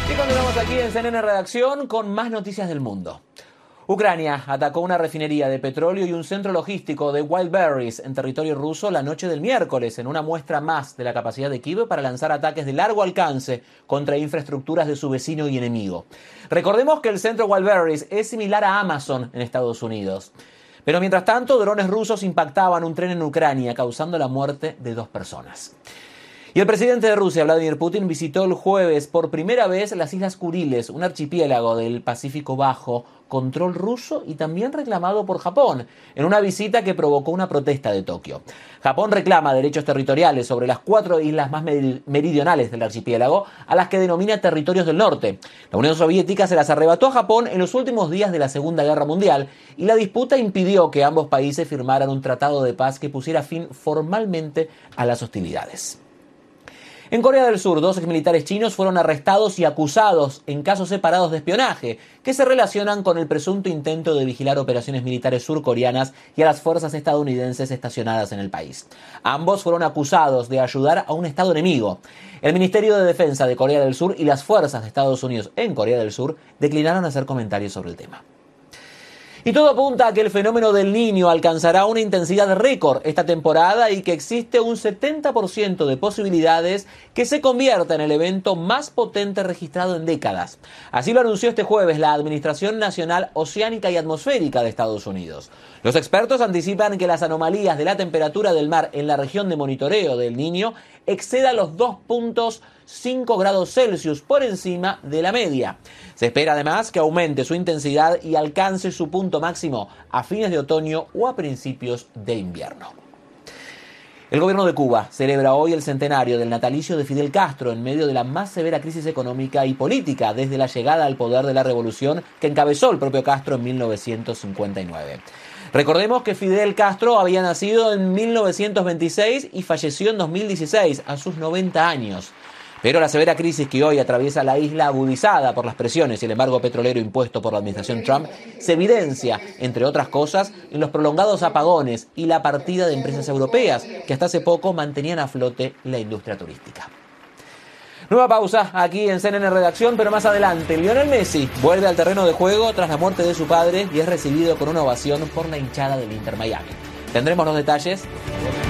Y continuamos aquí en CNN Redacción con más noticias del mundo. Ucrania atacó una refinería de petróleo y un centro logístico de Wildberries en territorio ruso la noche del miércoles, en una muestra más de la capacidad de Kiev para lanzar ataques de largo alcance contra infraestructuras de su vecino y enemigo. Recordemos que el centro Wildberries es similar a Amazon en Estados Unidos. Pero mientras tanto, drones rusos impactaban un tren en Ucrania, causando la muerte de 2 personas. Y el presidente de Rusia, Vladimir Putin, visitó el jueves por primera vez las Islas Kuriles, un archipiélago del Pacífico bajo control ruso y también reclamado por Japón, en una visita que provocó una protesta de Tokio. Japón reclama derechos territoriales sobre las 4 islas más meridionales del archipiélago, a las que denomina territorios del norte. La Unión Soviética se las arrebató a Japón en los últimos días de la Segunda Guerra Mundial y la disputa impidió que ambos países firmaran un tratado de paz que pusiera fin formalmente a las hostilidades. En Corea del Sur, 2 exmilitares chinos fueron arrestados y acusados en casos separados de espionaje, que se relacionan con el presunto intento de vigilar operaciones militares surcoreanas y a las fuerzas estadounidenses estacionadas en el país. Ambos fueron acusados de ayudar a un estado enemigo. El Ministerio de Defensa de Corea del Sur y las fuerzas de Estados Unidos en Corea del Sur declinaron hacer comentarios sobre el tema. Y todo apunta a que el fenómeno del Niño alcanzará una intensidad récord esta temporada y que existe un 70% de posibilidades que se convierta en el evento más potente registrado en décadas. Así lo anunció este jueves la Administración Nacional Oceánica y Atmosférica de Estados Unidos. Los expertos anticipan que las anomalías de la temperatura del mar en la región de monitoreo del Niño exceda los 2.5 grados Celsius por encima de la media. Se espera además que aumente su intensidad y alcance su punto máximo a fines de otoño o a principios de invierno. El gobierno de Cuba celebra hoy el centenario del natalicio de Fidel Castro en medio de la más severa crisis económica y política desde la llegada al poder de la revolución que encabezó el propio Castro en 1959. Recordemos que Fidel Castro había nacido en 1926 y falleció en 2016, a sus 90 años. Pero la severa crisis que hoy atraviesa la isla, agudizada por las presiones y el embargo petrolero impuesto por la administración Trump, se evidencia, entre otras cosas, en los prolongados apagones y la partida de empresas europeas que hasta hace poco mantenían a flote la industria turística. Nueva pausa aquí en CNN Redacción, pero más adelante, Lionel Messi vuelve al terreno de juego tras la muerte de su padre y es recibido con una ovación por la hinchada del Inter Miami. Tendremos los detalles.